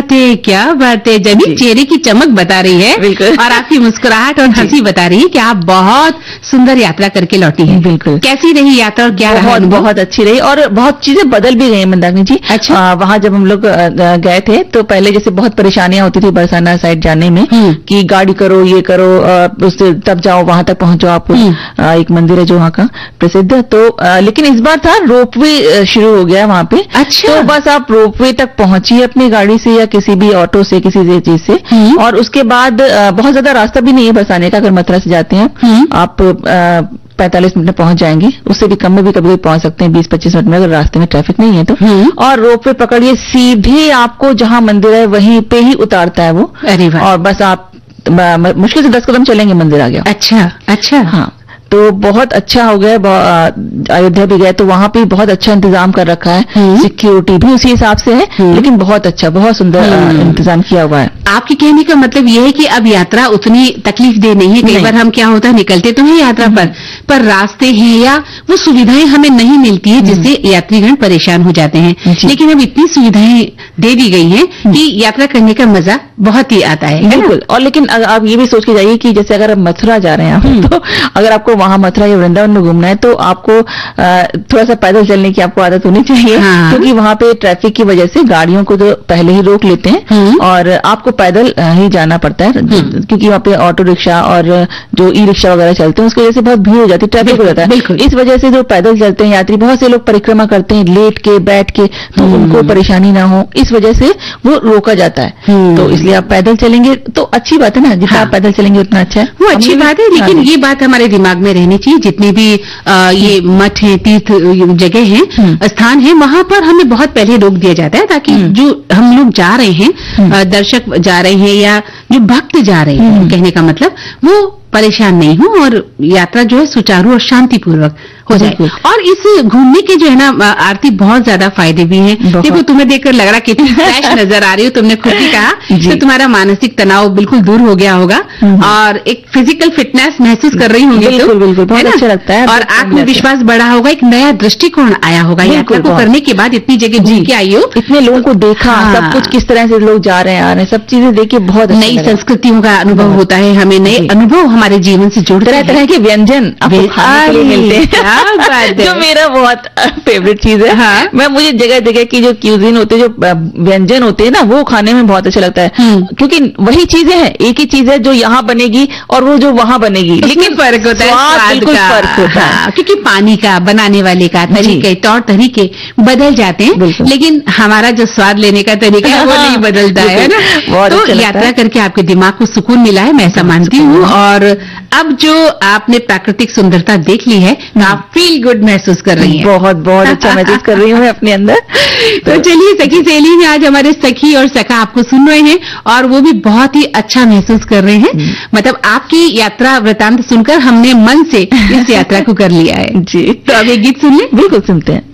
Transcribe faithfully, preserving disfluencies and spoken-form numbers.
बात है, क्या बात है। जमी चेहरे की चमक बता रही है बिल्कुल। और आपकी मुस्कुराहट और हंसी बता रही है कि आप बहुत सुंदर यात्रा करके लौटी हैं। बिल्कुल। कैसी रही यात्रा और क्या रहा? बहुत बहुत अच्छी रही और बहुत चीजें बदल भी गई मंदाकिनी जी। अच्छा। वहां जब हम लोग गए थे तो पहले जैसे बहुत परेशानियां होती थी बरसाना साइड जाने में कि गाड़ी करो, ये करो, उससे तब जाओ, वहां तक पहुंचो। आपको एक मंदिर है जो वहां का प्रसिद्ध, तो आ, लेकिन इस बार था रोपवे शुरू हो गया वहां पे। अच्छा। तो बस आप रोपवे तक पहुंचिए अपनी गाड़ी से या किसी भी ऑटो से, किसी चीज से, और उसके बाद बहुत ज्यादा रास्ता भी नहीं है बरसाने का। अगर मथुरा से जाते हैं आप पैंतालीस मिनट में पहुंच जाएंगे, उससे भी कम में भी कभी कभी पहुंच सकते हैं, बीस पच्चीस मिनट में, अगर रास्ते में ट्रैफिक नहीं है तो। और रोपवे पकड़िए, सीधे आपको जहां मंदिर है वहीं पे ही उतारता है वो। अरे वाह। और बस आप मुश्किल से दस कदम चलेंगे मंदिर आ गया। अच्छा अच्छा। हाँ, तो बहुत अच्छा हो गया। अयोध्या भी गए तो वहां पे बहुत अच्छा इंतजाम कर रखा है, सिक्योरिटी भी उसी हिसाब से है, लेकिन बहुत अच्छा, बहुत सुंदर इंतजाम किया हुआ है। आपके कहने का मतलब यह है कि अब यात्रा उतनी तकलीफ दे नहीं है। कई बार हम क्या होता है, निकलते तो है यात्रा पर पर रास्ते हैं या वो सुविधाएं हमें नहीं मिलती है, जिससे यात्रीगण परेशान हो जाते हैं। लेकिन अब इतनी सुविधाएं दे दी गई हैं कि यात्रा करने का मजा बहुत ही आता है। बिल्कुल। और लेकिन आप ये भी सोच के जाइए कि जैसे अगर आप मथुरा जा रहे हैं, तो अगर आपको वहां मथुरा या वृंदावन में घूमना है तो आपको थोड़ा सा पैदल चलने की आपको आदत होनी चाहिए। हाँ। क्योंकि वहां पे ट्रैफिक की वजह से गाड़ियों को तो पहले ही रोक लेते हैं और आपको पैदल ही जाना पड़ता है, क्योंकि वहां पे ऑटो रिक्शा और जो ई रिक्शा वगैरह चलते हैं उसकी वजह से बहुत भीड़ हो जाती है, ट्रैफिक हो जाता है। इस वजह से जो पैदल चलते हैं यात्री, बहुत से लोग परिक्रमा करते हैं लेट के, बैठ के, तो उनको परेशानी ना हो इस वजह से वो रोका जाता है। तो इसलिए आप पैदल चलेंगे तो अच्छी बात है ना, जितना आप पैदल चलेंगे उतना अच्छा है। वो अच्छी बात है, लेकिन ये बात हमारे दिमाग में रहनी चाहिए, जितने भी आ, ये मठ हैं, तीर्थ जगह हैं, स्थान हैं, वहां पर हमें बहुत पहले रोक दिया जाता है, ताकि जो हम लोग जा रहे हैं, दर्शक जा रहे हैं या जो भक्त जा रहे हैं, कहने का मतलब वो परेशान नहीं हो और यात्रा जो है सुचारू और शांतिपूर्वक हो जाए। और इस घूमने के जो है ना आरती बहुत ज्यादा फायदे भी हैं। देखो, तुम्हें देखकर लग रहा कितनी फ्रेश नजर आ रही हो, तुमने खुद ही कहा, तो तुम्हारा मानसिक तनाव बिल्कुल दूर हो गया होगा और एक फिजिकल फिटनेस महसूस कर रही होंगी। बिल्कुल बिल्कुल, बहुत अच्छा लगता है और आत्मविश्वास बढ़ा होगा, एक नया दृष्टिकोण आया होगा यात्रा को करने के बाद। इतनी जगह घूम के आई हो, इतने लोगों को देखा, सब कुछ किस तरह से लोग जा रहे हैं, आ रहे हैं, सब चीजें देखिए बहुत नई संस्कृतियों का अनुभव होता है, हमें नए अनुभव हमारे जीवन से जुड़ते हैं, तरह तरह के व्यंजन आपको खाने के लिए मिलते हैं, जो मेरा बहुत फेवरेट चीज है। हाँ। मैं मुझे जगह जगह की जो क्यूजिन होते हैं, जो व्यंजन होते हैं ना, वो खाने में बहुत अच्छा लगता है, क्योंकि वही चीजें हैं, एक ही चीज है जो यहाँ बनेगी और वो जो वहां बनेगी, लेकिन फर्क होता है, स्वाद बिल्कुल फर्क होता है, क्योंकि पानी का, बनाने वाले का तरीके, तौर तरीके बदल जाते हैं, लेकिन हमारा जो स्वाद लेने का तरीका है वो नहीं बदलता है ना। तो यात्रा करके आपके दिमाग को सुकून मिला है, मैं ऐसा मानती हूँ। और अब जो आपने प्राकृतिक सुंदरता देख ली है, आप फील गुड महसूस कर रही हैं। बहुत बहुत अच्छा महसूस कर रही हूँ मैं अपने अंदर। तो चलिए, सखी सहेली में आज हमारे सखी और सखा आपको सुन रहे हैं और वो भी बहुत ही अच्छा महसूस कर रहे हैं। मतलब आपकी यात्रा वृतांत सुनकर हमने मन से इस यात्रा को कर लिया है। जी। तो अब एक गीत सुन लें। बिल्कुल सुनते हैं।